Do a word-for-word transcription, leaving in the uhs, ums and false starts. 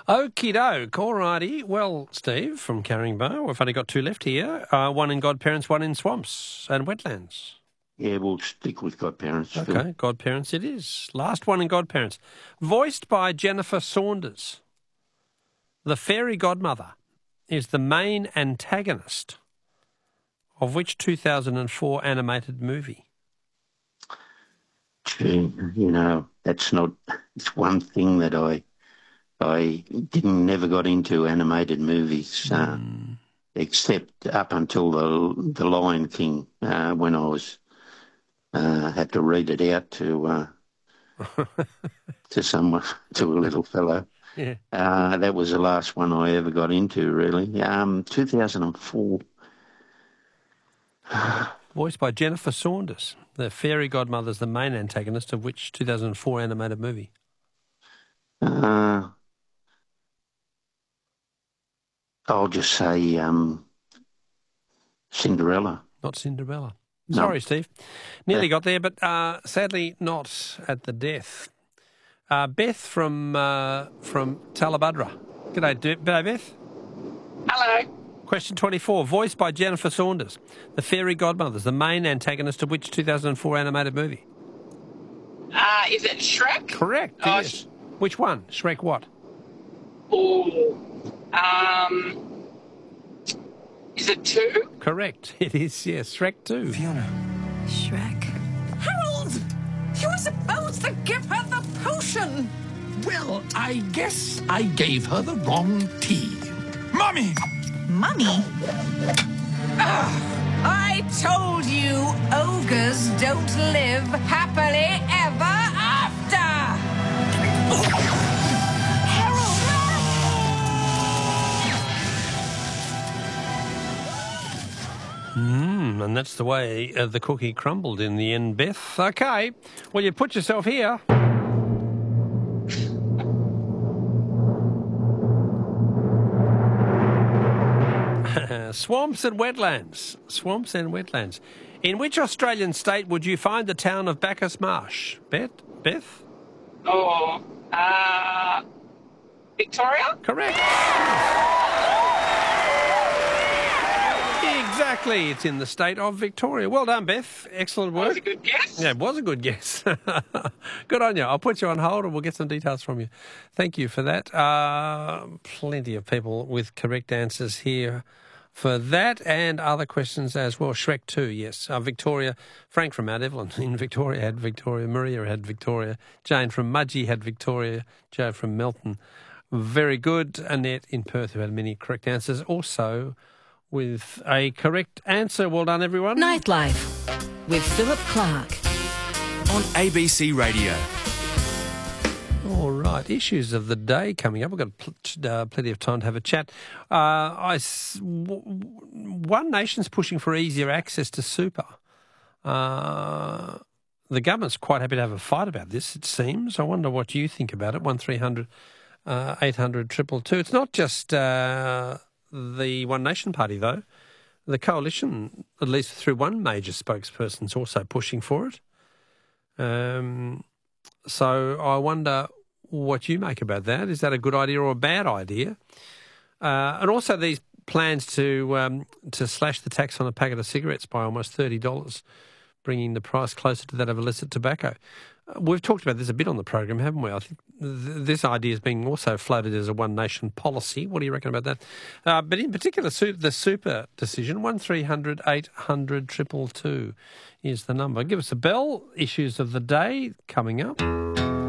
Okie doke. All righty. Well, Steve from Carringbar, we've only got two left here. Uh, one in Godparents, one in Swamps and Wetlands. Yeah, we'll stick with Godparents. Okay, Phil. Godparents it is. Last one in Godparents. Voiced by Jennifer Saunders, the fairy godmother is the main antagonist of which two thousand four animated movie? Gee, you know, that's not, it's one thing that I I didn't never got into animated movies, uh, Mm. except up until the the Lion King, uh, when I was uh, had to read it out to uh, to someone, to a little fellow. Yeah. Uh, that was the last one I ever got into, really. Um, two thousand four. Voiced by Jennifer Saunders, the fairy godmother is the main antagonist of which two thousand four animated movie? Uh, I'll just say um, Cinderella. Not Cinderella. No. Sorry, Steve. Nearly Yeah. got there, but uh, sadly not at the death. Uh, Beth from uh, from Talabudra. G'day, D- G'day, Beth. Hello. Question twenty-four. Voiced by Jennifer Saunders, the fairy godmother is the main antagonist of which two thousand four animated movie? Uh, is it Shrek? Correct. Oh, yes. sh- Which one? Shrek what? Ooh. Um, is it two? Correct. It is, yes. Shrek two. Fiona. Shrek. Harold! You were supposed to give her the potion! Well, I guess I gave her the wrong tea. Mummy! Mummy? I told you ogres don't live happily ever after! Mm, and that's the way uh, the cookie crumbled in the end, Beth. Okay. Well, you put yourself here. Swamps and wetlands. Swamps and wetlands. In which Australian state would you find the town of Bacchus Marsh? Beth? Beth? Or, uh, Victoria? Correct. Exactly. It's in the state of Victoria. Well done, Beth. Excellent That was a work. good guess. Yeah, it was a good guess. Good on you. I'll put you on hold and we'll get some details from you. Thank you for that. Uh, plenty of people with correct answers here for that and other questions as well. Shrek two, yes. Uh, Victoria, Frank from Mount Evelyn in Victoria had Victoria. Maria had Victoria. Jane from Mudgee had Victoria. Joe from Melton. Very good. Annette in Perth who had many correct answers. Also with a correct answer. Well done, everyone. Nightlife with Philip Clark. On A B C Radio. All right, issues of the day coming up. We've got pl- uh, plenty of time to have a chat. Uh, I s- w- One Nation's pushing for easier access to super. Uh, the government's quite happy to have a fight about this, it seems. I wonder what you think about it. one three hundred eight hundred two two two. It's not just uh, the One Nation Party, though. The coalition, at least through one major spokesperson, is also pushing for it. Um, so I wonder what you make about that. Is that a good idea or a bad idea? Uh, and also these plans to um, to slash the tax on a packet of cigarettes by almost thirty dollars, bringing the price closer to that of illicit tobacco. Uh, we've talked about this a bit on the program, haven't we? I think th- this idea is being also floated as a One Nation policy. What do you reckon about that? Uh, but in particular, su- the super decision, one three hundred eight hundred two two two is the number. Give us a bell. Issues of the day coming up.